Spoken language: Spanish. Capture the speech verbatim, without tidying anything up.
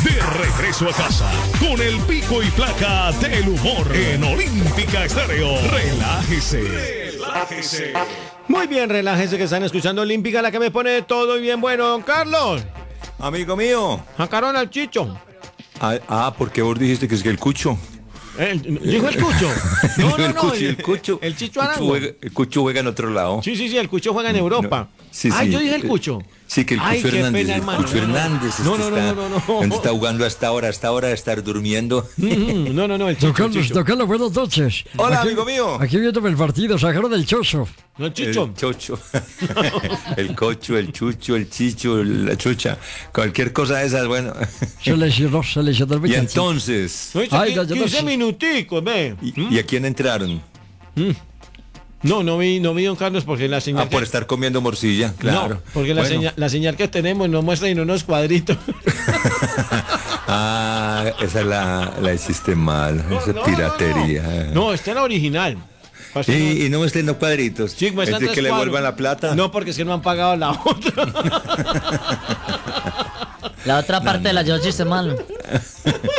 De regreso a casa con el pico y placa del humor en Olímpica Estéreo. Relájese. Relájese. Muy bien, relájese que están escuchando Olímpica, la que me pone todo bien bueno. Don Carlos. Amigo mío. Sacaron al Chicho. Ah, ah, porque vos dijiste que es que el Cucho. El, dijo el Cucho. No, no, el no. Cucho, El, el Cucho. El Chicho Cucho Arango. juega, el Cucho juega en otro lado. Sí, sí, sí, el Cucho juega en Europa. No, sí, Ay, sí. yo dije el Cucho. Sí, que el Ay, Cucho qué Hernández. pena, el hermano. Cucho Hernández. No, este no, no, está, no, no, no. ¿Dónde está jugando hasta ahora? Hasta ahora estar durmiendo. Mm, No, no, no, el Don Chicho. Carlos, el Chicho. don Carlos, buenas noches. Hola, Aquí- amigo mío. Aquí viéndome el partido, sacaron el chocho. No, el Chicho. El chocho. El cocho, el chucho, el chicho, la chucha. Cualquier cosa de esas, bueno. Se lesionó, se lesionó el Y muchacho. entonces, No, dice Ay, qui- no, yo no quince sé. minuticos, ve. ¿y, y a quién entraron? No, no vi, no vi, don Carlos, porque la señal. Ah, por que- estar comiendo morcilla, claro. No, porque la, Bueno. señal, la señal que tenemos nos muestra en unos cuadritos. Ah, esa la, la hiciste mal, esa No, piratería. No, no. No, esta es la original. Pasa que no- Y, y no me estén los cuadritos. Sí, muestran es de tres que le cuadros. vuelvan la plata. No, porque es que no han pagado la otra. La otra parte de la Georgie se malo.